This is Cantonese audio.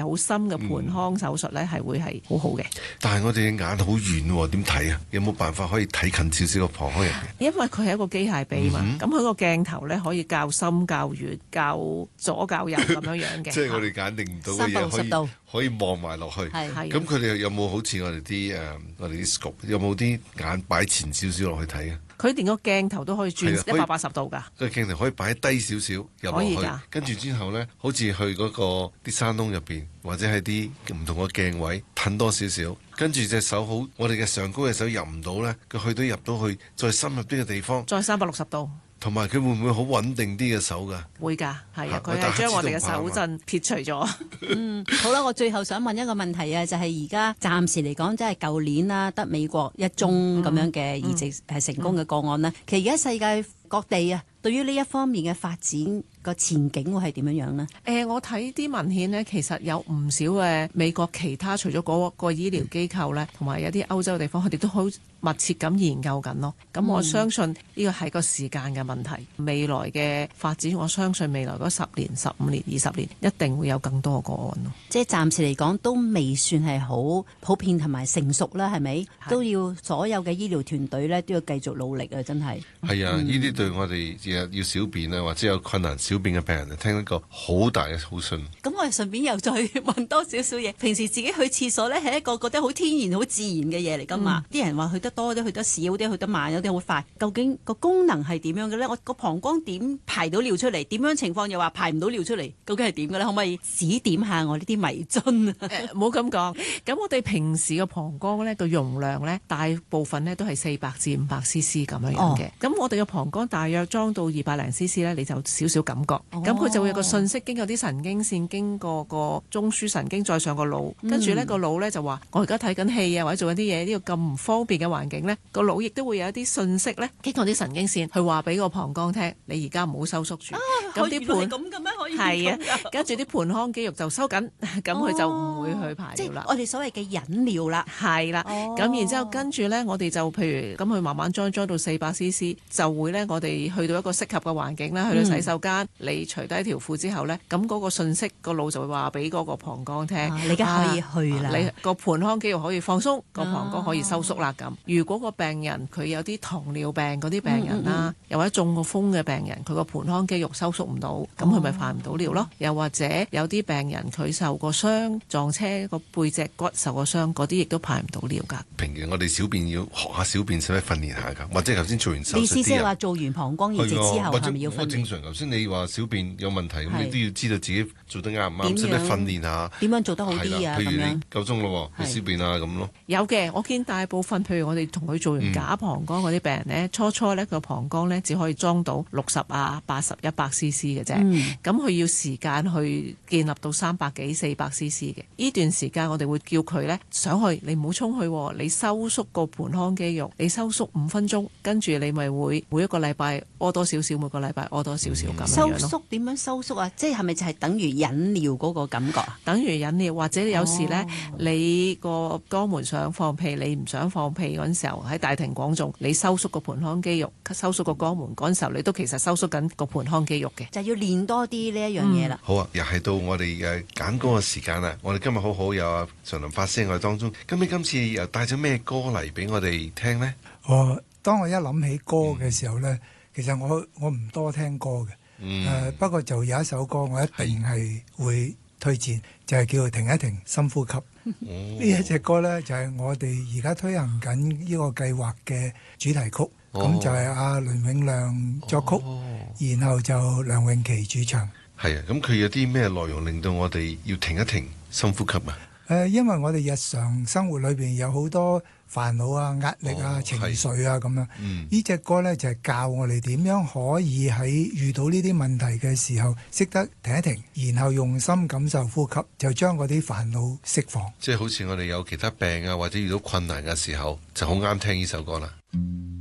好深嘅盆腔手術咧，係會係好好嘅。 但係我哋嘅眼好遠喎，點睇啊？有冇辦法可以睇近少少個膀胱入邊？ 因為佢係一個機械臂嘛，咁佢個鏡頭咧可以較深、較遠、較左、較右咁樣樣嘅。 即係我哋眼定唔到嘅嘢可以望埋落去。咁佢哋有冇好似我哋啲 scope 有冇啲眼擺前少少落去睇啊？ 佢連個鏡頭都可以轉180度㗎。 個鏡頭可以擺低少少入落去，跟住之後呢，好似去嗰個啲山窿入邊，或者係啲唔同嘅鏡位褪多少少，跟住隻手好，我哋嘅上高嘅手入唔到呢，佢入到去再深入啲嘅地方， 再360度。 同埋佢會唔會好穩定啲嘅手㗎？ 會㗎，係啊，佢係將我哋嘅手震撇除咗。 好啦，我最後想問一個問題啊，就係而家暫時嚟講，即係舊年啦，得美國1宗咁樣嘅移植係成功嘅個案啦。其實而家世界各地啊，對於呢一方面嘅發展個前景會係點樣樣呢？ 我睇啲文獻呢，其實有唔少嘅美國其他除咗嗰個醫療機構呢，同埋有啲歐洲嘅地方，佢哋都好密切咁研究緊咯。咁我相信呢個係個時間嘅問題。未來嘅發展，我相信未來嗰10年、15年、20年一定會有更多個案咯。 即係暫時嚟講都未算係好普遍同埋成熟啦，係咪？都要所有嘅醫療團隊呢都要繼續努力啊！真係。 係啊，呢啲對我哋要小便啊，或者有困難小便嘅病人，聽一個好大嘅好訊。 咁我哋順便又再問多少少嘢。平時自己去廁所呢，係一個覺得好天然、好自然嘅嘢嚟㗎嘛。啲人話去得多啲，去得少啲，去得慢，有啲好快。究竟個功能係點樣嘅呢？我個膀胱點排到尿出嚟？點樣情況又話排唔到尿出嚟？究竟係點嘅呢？可唔可以指點下我呢啲迷津啊？ 唔好咁講。咁我哋平時嘅膀胱呢個容量呢，大部分呢都係400至500 cc 咁樣樣嘅。咁我哋嘅膀胱大約裝到200零 cc 呢，你就少少感覺。咁佢就會有個信息經過啲神經線，經過個中樞神經，再上個腦，跟住呢個腦呢就話：我而家睇緊戲啊，或者做緊啲嘢，呢個咁唔方便嘅環境呢，個腦亦都會有一啲信息呢，經過啲神經線去話俾個膀胱聽，你而家唔好收縮住。咁啲盆咁嘅咩？可以係啊，跟住啲盆腔肌肉就收緊，咁佢就唔會去排尿啦。 我哋所謂嘅引尿啦， 係啦。咁然之後跟住呢，我哋就譬如咁佢慢慢裝到400 cc，就會呢，我哋去到一個適合嘅環境啦，去到洗手間，你除低條褲之後呢，咁嗰個信息個腦就會話俾嗰個膀胱聽， 你而家可以去啦， 你個盆腔肌肉可以放鬆，個膀胱可以收縮啦。咁如果個病人佢有啲糖尿病嗰啲病人啦，又或者中過風嘅病人，佢個盆腔肌肉收縮唔到，咁佢咪排唔到尿咯。又或者有啲病人佢受過傷，撞車個背脊骨受過傷，嗰啲亦都排唔到尿㗎。 平時我哋小便要學下小便，使唔使訓練下㗎？或者頭先做完手術， 意思即係話做完膀胱移植之後係咪要訓練？ 正常頭先你話小便有問題，咁你都要知道自己做得啱唔啱，使唔使訓練下？ 點樣做得好啲啊？ 譬如你夠鐘咯，去小便啊咁咯。 有嘅，我見大部分譬如我哋同佢做完假膀胱嗰啲病人呢，初呢個膀胱呢只可以裝到60啊、80、100 cc 嘅啫。咁佢要時間去建立到300幾、400 cc 嘅。呢段時間我哋會叫佢呢上去，你唔好衝去，你收縮個盆腔肌肉，你收縮5分鐘，跟住你咪會每一個禮拜屙多少少，每個禮拜屙多少少咁樣咯。 收縮點樣收縮啊？即係咪就係等於引尿嗰個感覺啊？ 等於引尿，或者有時呢，你個肛門想放屁，你唔想放屁嗰陣時候，喺大庭廣眾，你收縮個盆腔肌肉，收縮個肛門嗰陣時候，你都其實收縮緊個盆腔肌肉嘅。就要練多啲呢一樣嘢啦。 好啊，又係到我哋揀歌嘅時間啦。我哋今日好有阿常林發聲我哋當中，咁你今次又帶咗咩歌嚟俾我哋聽呢？ 當我一諗起歌嘅時候呢，其實我唔多聽歌嘅。不過就有一首歌我一定係會推薦，就係叫做停一停深呼吸。呢一隻歌呢，就係我哋而家推行緊呢個計劃嘅主題曲。咁就係阿倫永亮作曲，然後就梁詠琪主唱。 係啊，咁佢有啲咩內容令到我哋要停一停深呼吸啊？ 因為我哋日常生活裏邊有好多煩惱啊、壓力啊、情緒啊咁樣。呢隻歌呢，就係教我哋點樣可以喺遇到呢啲問題嘅時候，識得停一停，然後用心感受呼吸，就將嗰啲煩惱釋放。 即係好似我哋有其他病啊，或者遇到困難嘅時候，就好啱聽呢首歌啦。